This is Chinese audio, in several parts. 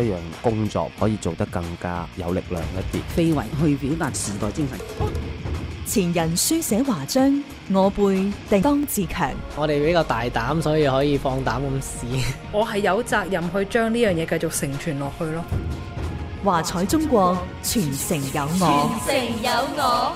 樣工作可以做得更加有力量一啲。 非遺去表達時代精神。 前人書寫華章，我輩定當自強。 我哋比較大膽，所以可以放膽咁試。 我係有責任去將呢樣嘢繼續承傳落去咯。 華彩中國，傳承有我。 傳承有我。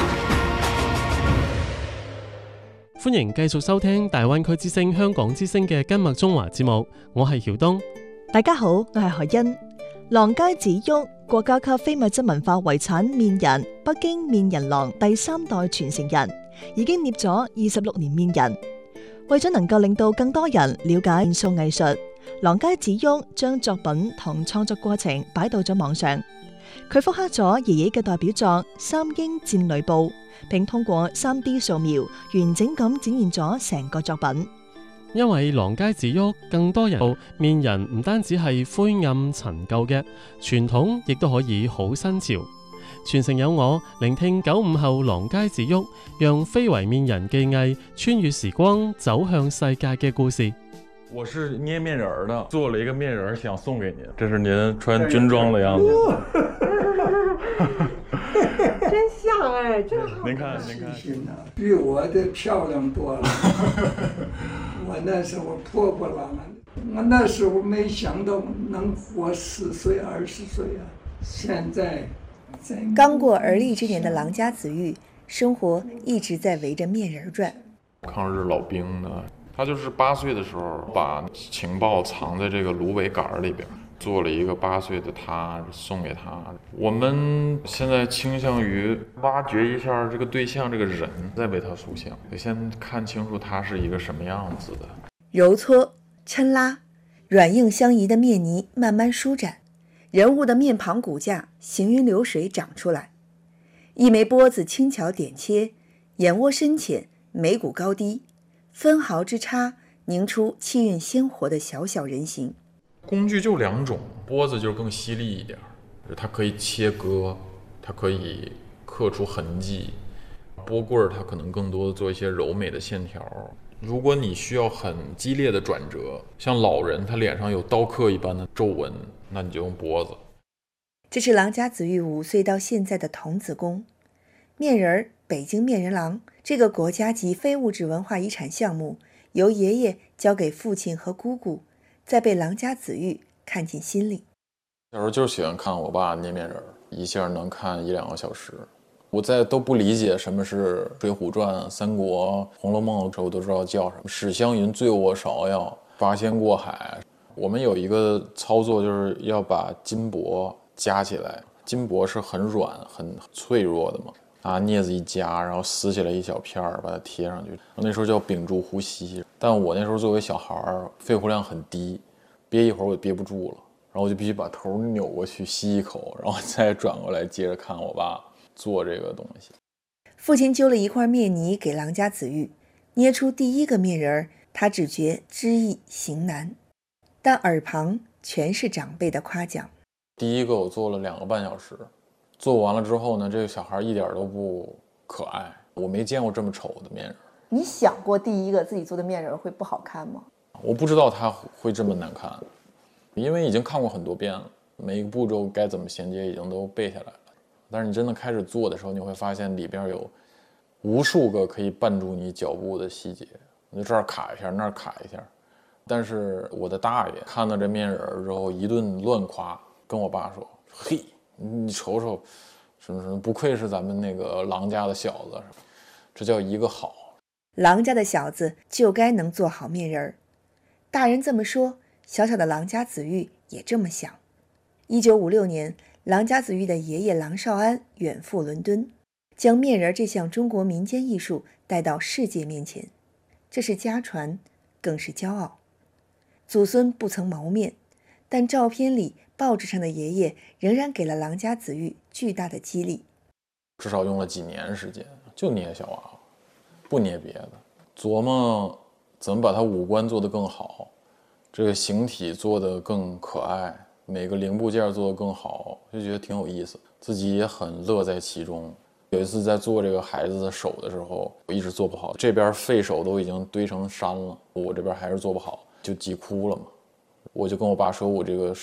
歡迎繼續收聽大灣區之聲香港之聲嘅今日中華節目，我係曉東。 大家好，我係何欣。廊街子旭國家級非物質文化遺產麵人，北京麵人廊第3代傳承人，已經捏咗26年麵人。為咗能夠令到更多人了解麵塑藝術，廊街子旭將作品同創作過程擺到咗網上。佢復刻咗爺爺嘅代表作《三英戰呂布》，並通過 3D 掃描完整咁展現咗成個作品。 因為廊街子旭更多人麵人唔單止係灰暗陳舊嘅傳統，亦都可以好新潮。傳承有我，聆聽95後廊街子旭讓非遺麵人技藝穿越時光走向世界嘅故事。 我是捏面人的，做了一个面人想送给您，这是您穿军装的样子。 真像哎，真好。 您看， 比我的漂亮多了。我那时候破破烂烂的，我那时候没想到能活10岁20岁啊！现在刚过而立之年的廊家子玉，生活一直在围着面人转。 抗日老兵呢，他就是8岁的时候把情报藏在这个芦苇杆里边，做了一个8岁的他送给他。我们现在倾向于挖掘一下这个对象这个人，再为他塑像，得先看清楚他是一个什么样子的。 揉搓、抻拉，软硬相宜的面泥慢慢舒展，人物的面庞骨架行云流水长出来。一枚钵子轻巧点切，眼窝深浅，眉骨高低，分毫之差凝出气韵鲜活的小小人形。 工具就2种，钵子就更犀利一点，它可以切割，它可以刻出痕迹。钵棍它可能更多的做一些柔美的线条。如果你需要很激烈的转折，像老人他脸上有刀刻一般的皱纹，那你就用钵子。 这是廊家子玉5岁到现在的童子功。面人北京面人廊这个国家级非物质文化遗产项目，由爷爷交给父亲和姑姑，再被廊家子玉看进心里。 小时候就是喜欢看我爸捏面人，一下能看1-2个小时。我在都不理解什么是《水浒传》《三国》《红楼梦》的时候，我都知道叫什么。史湘云醉卧芍药，八仙过海。我们有一个操作，就是要把金箔夹起来。金箔是很软很脆弱的嘛，拿镊子一夹，然后撕起来一小片儿，把它贴上去。那时候叫屏住呼吸，但我那时候作为小孩儿，肺活量很低，憋一会儿我憋不住了，然后我就必须把头扭过去吸一口，然后再转过来接着看我爸做这个东西。 父亲揪了一块面泥给廊家子玉，捏出第一个面人，他只觉知易行难，但耳旁全是长辈的夸奖。 第一个我做了2个半小时，做完了之后呢，这个小孩一点都不可爱，我没见过这么丑的面人。 你想过第一个自己做的面人会不好看吗？ 我不知道他会这么难看，因为已经看过很多遍了，每一个步骤该怎么衔接已经都背下来了。但是你真的开始做的时候，你会发现里边有无数个可以绊住你脚步的细节，你就这儿卡一下，那儿卡一下。但是我的大爷看到这面人之后一顿乱夸，跟我爸说：“嘿，你瞅瞅，什么什么，不愧是咱们那个廊家的小子，这叫一个好。” 廊家的小子就该能做好面人。大人这么说，小小的廊家子玉也这么想。1956年，廊家子玉的爷爷郎绍安远赴伦敦，将面人这项中国民间艺术带到世界面前，这是家传，更是骄傲。祖孙不曾谋面，但照片里报纸上的爷爷仍然给了廊家子玉巨大的激励。 至少用了几年时间，就捏小娃娃，不捏别的，琢磨怎么把它五官做得更好，这个形体做得更可爱，每个零部件做得更好，就觉得挺有意思，自己也很乐在其中。有一次在做这个孩子的手的时候，我一直做不好，这边废手都已经堆成山了，我这边还是做不好，就急哭了嘛。我就跟我爸说，我这个